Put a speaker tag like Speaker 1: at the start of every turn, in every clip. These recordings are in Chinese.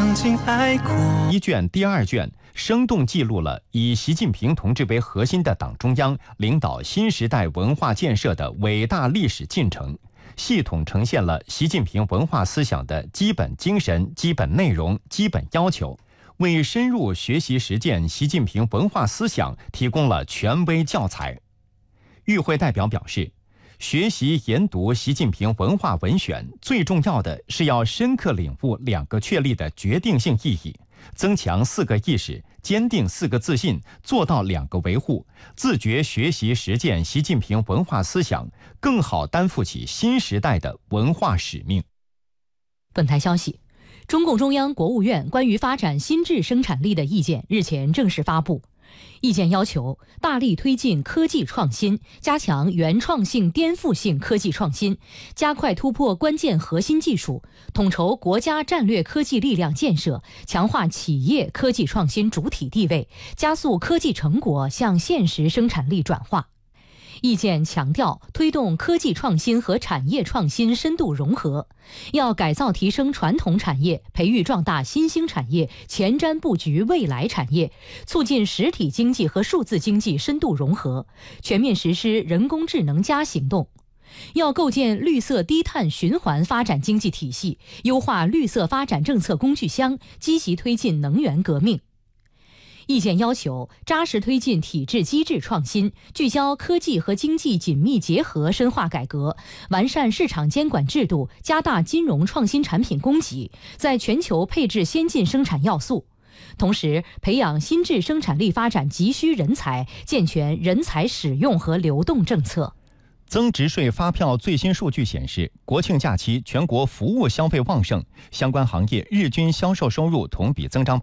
Speaker 1: 曾经爱过。
Speaker 2: 一卷、第二卷生动记录了以习近平同志为核心的党中央领导新时代文化建设的伟大历史进程，系统呈现了习近平文化思想的基本精神、基本内容、基本要求，为深入学习实践习近平文化思想提供了权威教材。与会代表表示，学习研读习近平文化文选，最重要的是要深刻领悟2个确立的决定性意义，增强4个意识，坚定4个自信，做到2个维护，自觉学习实践习近平文化思想，更好担负起新时代的文化使命。
Speaker 3: 本台消息，中共中央、国务院关于发展新质生产力的意见日前正式发布。意见要求大力推进科技创新，加强原创性、颠覆性科技创新，加快突破关键核心技术，统筹国家战略科技力量建设，强化企业科技创新主体地位，加速科技成果向现实生产力转化。意见强调，推动科技创新和产业创新深度融合，要改造提升传统产业，培育壮大新兴产业，前瞻布局未来产业，促进实体经济和数字经济深度融合，全面实施人工智能行动。要构建绿色低碳循环发展经济体系，优化绿色发展政策工具箱，积极推进能源革命。意见要求扎实推进体制机制创新，聚焦科技和经济紧密结合深化改革，完善市场监管制度，加大金融创新产品供给，在全球配置先进生产要素。同时，培养新质生产力发展急需人才，健全人才使用和流动政策。
Speaker 2: 增值税发票最新数据显示，国庆假期全国服务消费旺盛，相关行业日均销售收入同比增长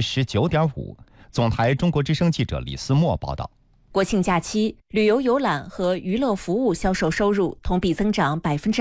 Speaker 2: 19.5%。总台中国之声记者李思墨报道，
Speaker 4: 国庆假期，旅游游览和娱乐服务销售收入同比增长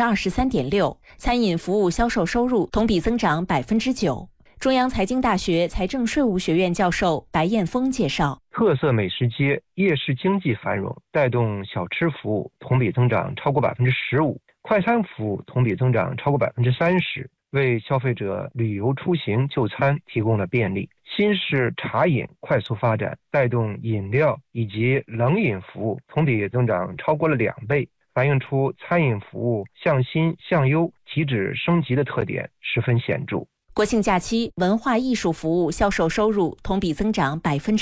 Speaker 4: 23.6%，餐饮服务销售收入同比增长9%。中央财经大学财政税务学院教授白艳峰介绍，
Speaker 5: 特色美食街、夜市经济繁荣，带动小吃服务同比增长超过15%，快餐服务同比增长超过30%，为消费者旅游出行就餐提供了便利。新式茶饮快速发展，带动饮料以及冷饮服务同比增长超过了2倍，反映出餐饮服务向新向优、提质升级的特点十分显著。
Speaker 4: 国庆假期，文化艺术服务销售收入同比增长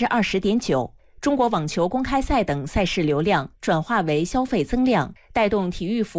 Speaker 4: 20.9%，中国网球公开赛等赛事流量转化为消费增量，带动体育服务